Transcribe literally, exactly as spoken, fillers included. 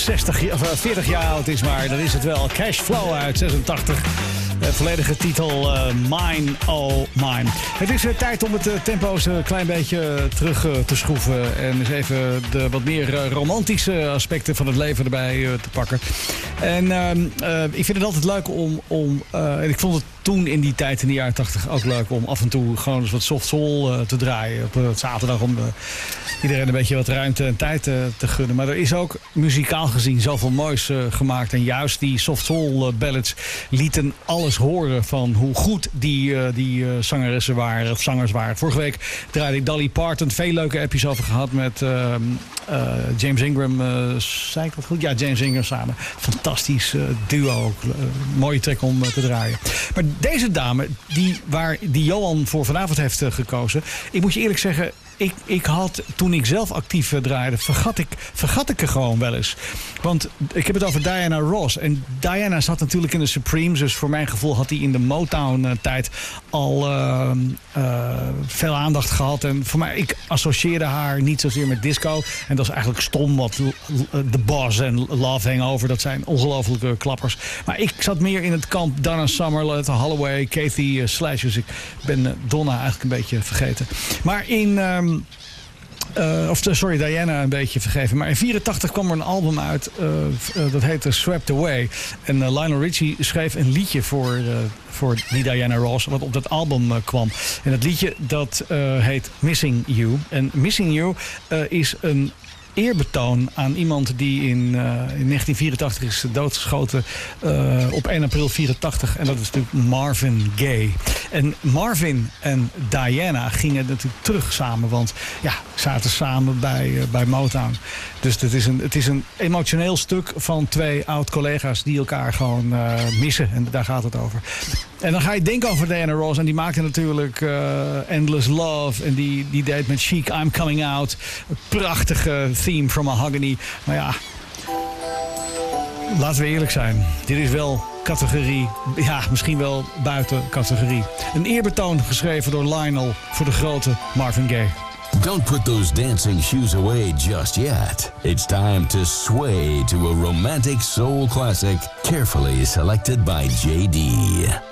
zestig, of veertig jaar oud is, maar dan is het wel. Cashflow uit zesentachtig. De volledige titel uh, Mine, Oh Mine. Het is uh, tijd om het uh, tempo eens een klein beetje terug uh, te schroeven. En eens even de wat meer uh, romantische aspecten van het leven erbij uh, te pakken. En uh, uh, ik vind het altijd leuk om... om uh, en ik vond het toen in die tijd, in de jaren tachtig, ook leuk om af en toe gewoon eens wat soft soul uh, te draaien. Op uh, zaterdag om uh, iedereen een beetje wat ruimte en tijd uh, te gunnen. Maar er is ook muzikaal gezien zoveel moois uh, gemaakt. En juist die soft soul uh, ballads lieten alles horen van hoe goed die, uh, die uh, zangeressen waren, of zangers waren. Vorige week draaide ik Dolly Parton. Veel leuke appjes over gehad met uh, uh, James Ingram. Uh, zei ik dat goed? Ja, James Ingram samen. Fantastisch uh, duo. Uh, mooie track om uh, te draaien. Maar deze dame, die, waar, die Johan voor vanavond heeft uh, gekozen. Ik moet je eerlijk zeggen, ik, ik had, toen ik zelf actief uh, draaide, vergat ik, vergat ik er gewoon wel eens. Want ik heb het over Diana Ross. En Diana zat natuurlijk in de Supremes. Dus voor mijn gevoel had hij in de Motown-tijd al uh, uh, veel aandacht gehad. En voor mij, ik associeerde haar niet zozeer met disco. En dat is eigenlijk stom, wat The Boss en Love Hangover, dat zijn ongelofelijke klappers. Maar ik zat meer in het kamp Donna Summer, Lotta Holloway, Kathy uh, Slash. Dus ik ben uh, Donna eigenlijk een beetje vergeten. Maar in... Um, Uh, of sorry, Diana een beetje vergeven. Maar in vierentachtig kwam er een album uit. Uh, uh, dat heette Swept Away. En uh, Lionel Richie schreef een liedje voor, uh, voor die Diana Ross. Wat op dat album uh, kwam. En dat liedje dat uh, heet Missing You. En Missing You uh, is een eerbetoon aan iemand die in, uh, in negentien vierentachtig is doodgeschoten uh, op één april vierentachtig. En dat is natuurlijk Marvin Gaye. En Marvin en Diana gingen natuurlijk terug samen, want ja, zaten samen bij, uh, bij Motown. Dus het is, een, het is een emotioneel stuk van twee oud-collega's die elkaar gewoon uh, missen. En daar gaat het over. En dan ga je denken over Diana Ross. En die maakte natuurlijk uh, Endless Love. En die, die deed met Chic I'm Coming Out. Een prachtige theme from Mahogany. Maar ja, laten we eerlijk zijn. Dit is wel categorie, ja, misschien wel buiten categorie. Een eerbetoon geschreven door Lionel voor de grote Marvin Gaye. Don't put those dancing shoes away just yet. It's time to sway to a romantic soul classic carefully selected by J D.